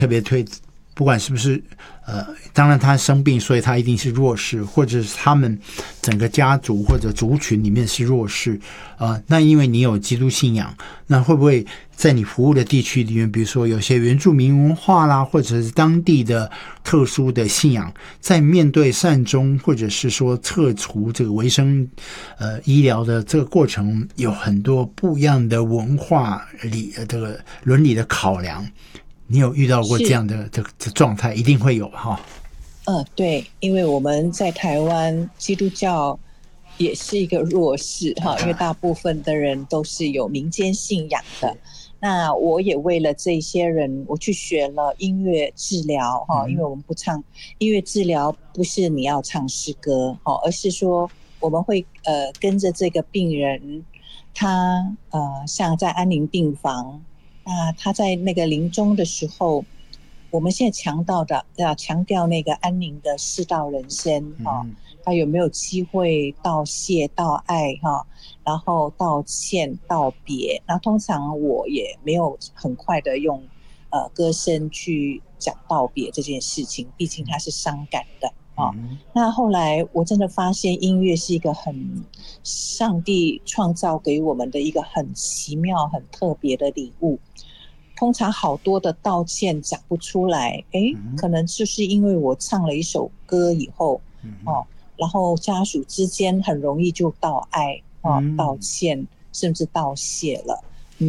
特别推，不管是不是当然他生病，所以他一定是弱势，或者是他们整个家族或者族群里面是弱势那因为你有基督信仰，那会不会在你服务的地区里面，比如说有些原住民文化啦，或者是当地的特殊的信仰，在面对善终或者是说撤除这个维生医疗的这个过程，有很多不一样的文化这个伦理的考量？你有遇到过这样的这状态？一定会有哈。 对，因为我们在台湾基督教也是一个弱势哈，因为大部分的人都是有民间信仰的。那我也为了这些人，我去学了音乐治疗哈，因为我们不唱音乐治疗，不是你要唱诗歌哈，而是说我们会跟着这个病人，他像在安宁病房。他在那个临终的时候，我们现在强调那个安宁的世道人生他有没有机会道谢道爱然后道歉道别。那通常我也没有很快的用歌声去讲道别这件事情，毕竟它是伤感的那后来我真的发现音乐是一个很上帝创造给我们的一个很奇妙很特别的礼物。通常好多的道歉讲不出来，可能就是因为我唱了一首歌以后然后家属之间很容易就道爱道歉甚至道谢了。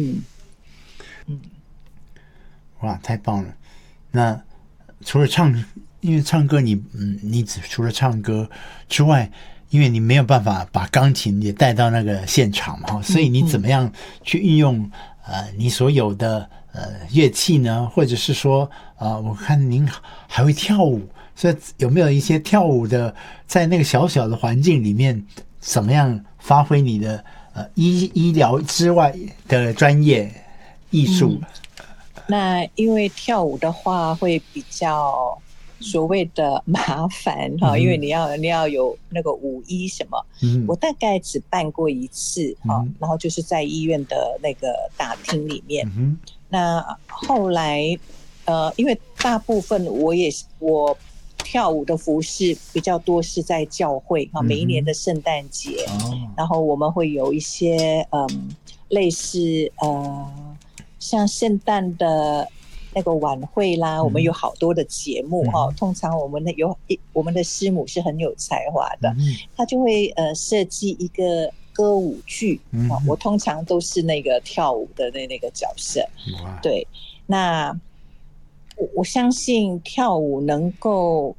哇，太棒了！那除了因为唱歌你除了唱歌之外，因为你没有办法把钢琴也带到那个现场嘛，所以你怎么样去运用你所有的乐器呢？或者是说我看您还会跳舞，所以有没有一些跳舞的在那个小小的环境里面，怎么样发挥你的医疗之外的专业艺术？ 那因为跳舞的话会比较所谓的麻烦因为你要有那个舞衣什么我大概只办过一次然后就是在医院的那个大厅里面那后来因为大部分我跳舞的服饰比较多是在教会每一年的圣诞节然后我们会有一些类似像圣诞的那个晚会啦，我们有好多的节目通常我们的师母是很有才华的她就会设计一个歌舞剧我通常都是那个跳舞的那个角色对。那我相信跳舞能够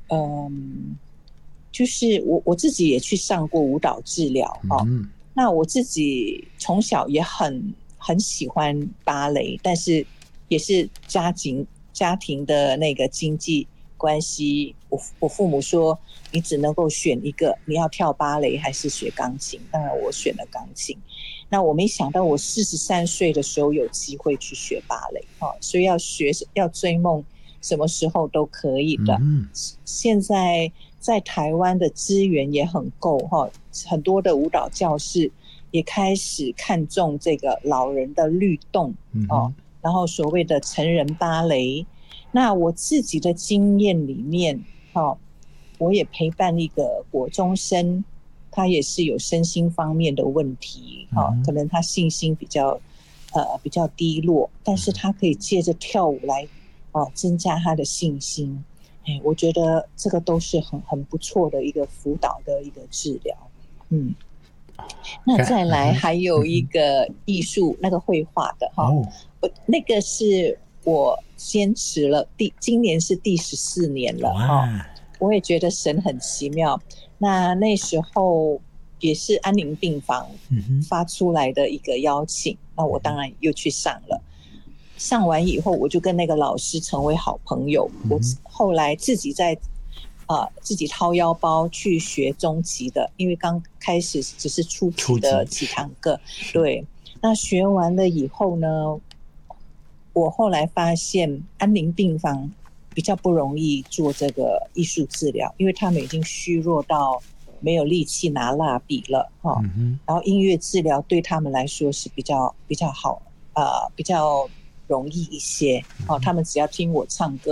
就是我自己也去上过舞蹈治疗那我自己从小也很喜欢芭蕾，但是也是家庭的那个经济关系，我父母说你只能够选一个，你要跳芭蕾还是学钢琴？当然我选了钢琴。那我没想到我43岁的时候有机会去学芭蕾所以要追梦什么时候都可以的现在在台湾的资源也很够很多的舞蹈教室也开始看重这个老人的律动然后所谓的成人芭蕾。那我自己的经验里面我也陪伴一个国中生，他也是有身心方面的问题可能他信心比较低落，但是他可以借着跳舞来增加他的信心我觉得这个都是很不错的一个辅导的一个治疗那再来还有一个艺术那个绘画的那个是我坚持了今年是第14年了我也觉得神很奇妙。那时候也是安宁病房发出来的一个邀请那我当然又去上了上完以后我就跟那个老师成为好朋友我后来自己掏腰包去学中级的，因为刚开始只是初级的几堂课对。那学完了以后呢，我后来发现安宁病房比较不容易做这个艺术治疗，因为他们已经虚弱到没有力气拿蜡笔了然后音乐治疗对他们来说是比较好比较容易一些他们只要听我唱歌